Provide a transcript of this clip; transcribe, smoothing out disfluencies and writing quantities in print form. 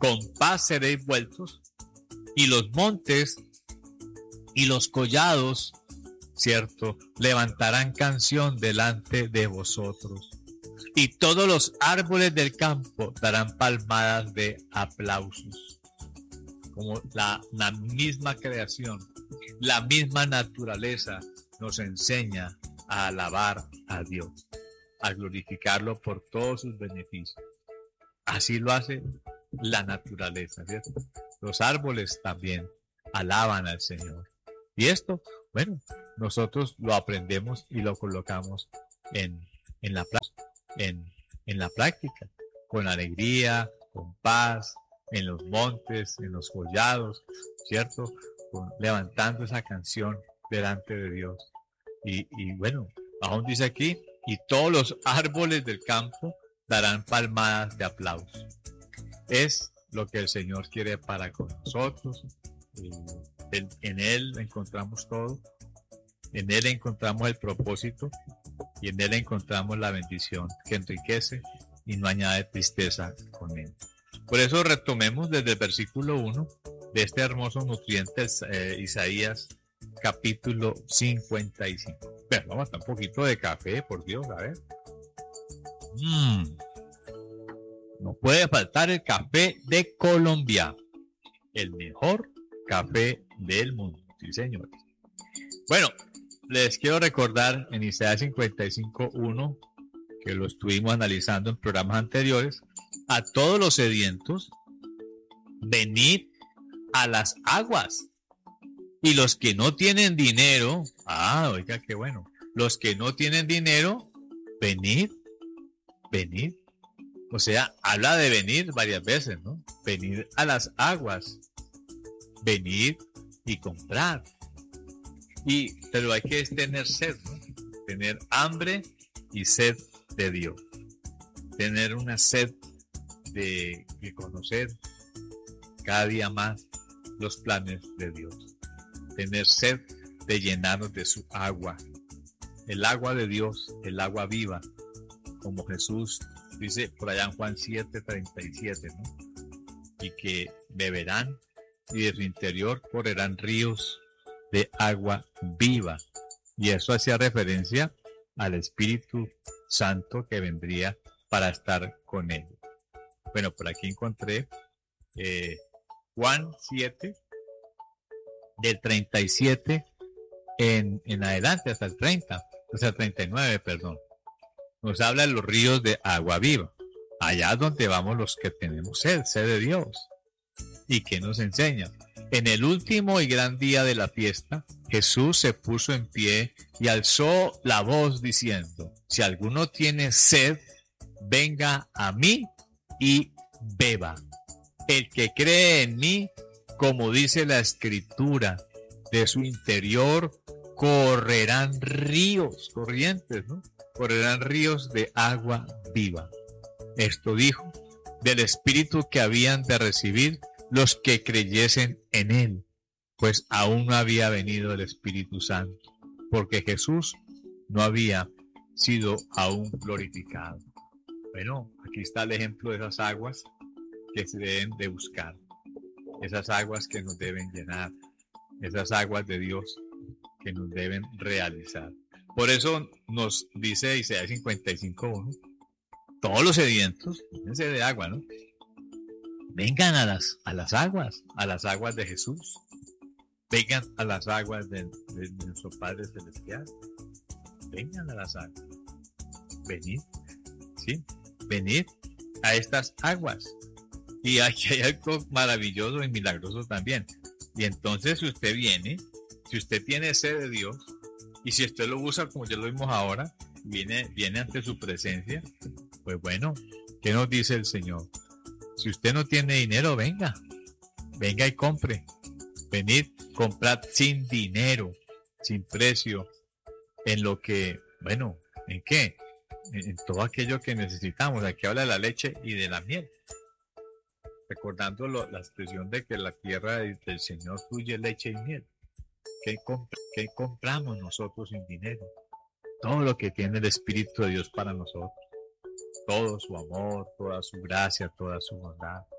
con paz seréis vueltos, y los montes y los collados, ¿cierto?, levantarán canción delante de vosotros, y todos los árboles del campo darán palmadas de aplausos. Como la misma creación, la misma naturaleza nos enseña a alabar a Dios, a glorificarlo por todos sus beneficios. Así lo hace la naturaleza, ¿cierto? Los árboles también alaban al Señor. Y esto, bueno, nosotros lo aprendemos y lo colocamos en la práctica, con alegría, con paz, en los montes, en los collados, ¿cierto? Levantando esa canción delante de Dios. Y bueno, aún dice aquí, y todos los árboles del campo darán palmadas de aplauso. Es lo que el Señor quiere para con nosotros. En Él encontramos todo, en Él encontramos el propósito y en Él encontramos la bendición que enriquece y no añade tristeza con Él. Por eso retomemos desde el versículo 1 de este hermoso nutriente, Isaías capítulo 55. Pero vamos a un poquito de café, por Dios, a ver. No puede faltar el café de Colombia, el mejor café del mundo. Sí, señores. Bueno, les quiero recordar en Isaías 55:1, que lo estuvimos analizando en programas anteriores: a todos los sedientos, venid a las aguas. Y los que no tienen dinero, oiga, qué bueno, los que no tienen dinero, venid. O sea, habla de venir varias veces, ¿no? Venid a las aguas, venid y comprar. Pero hay que tener sed, ¿no? Tener hambre y sed de Dios. Tener una sed de conocer cada día más los planes de Dios. Tener sed de llenarnos de su agua. El agua de Dios, el agua viva, como Jesús dice por allá en Juan 7:37, ¿no? Y que beberán y de su interior correrán ríos de agua viva. Y eso hacía referencia al Espíritu Santo que vendría para estar con él. Bueno, por aquí encontré Juan 7, del 37 en adelante, hasta el 39, perdón. Nos habla de los ríos de agua viva. Allá donde vamos los que tenemos sed de Dios. ¿Y qué nos enseña? En el último y gran día de la fiesta, Jesús se puso en pie y alzó la voz diciendo: si alguno tiene sed, venga a mí y beba. El que cree en mí, como dice la Escritura, de su interior correrán ríos, corrientes, ¿no? Correrán ríos de agua viva. Esto dijo del Espíritu que habían de recibir los que creyesen en él, pues aún no había venido el Espíritu Santo, porque Jesús no había sido aún glorificado. Bueno, aquí está el ejemplo de esas aguas que se deben de buscar, esas aguas que nos deben llenar, esas aguas de Dios que nos deben realizar. Por eso nos dice Isaías 55:1, todos los sedientos, fíjense de agua, ¿no? Vengan a las aguas de Jesús. Vengan a las aguas de nuestro Padre Celestial. Vengan a las aguas. Venid, ¿sí? Venid a estas aguas. Y aquí hay algo maravilloso y milagroso también. Y entonces si usted viene, si usted tiene sed de Dios, y si usted lo usa como ya lo vimos ahora, viene ante su presencia, pues bueno, ¿qué nos dice el Señor? Si usted no tiene dinero, venga y compre. Venid, comprad sin dinero, sin precio, en lo que, bueno, ¿en qué? En todo aquello que necesitamos. Aquí habla de la leche y de la miel. Recordando la expresión de que la tierra del Señor fluye leche y miel. ¿Qué compramos nosotros sin dinero? Todo lo que tiene el Espíritu de Dios para nosotros. Todo su amor, toda su gracia, toda su bondad.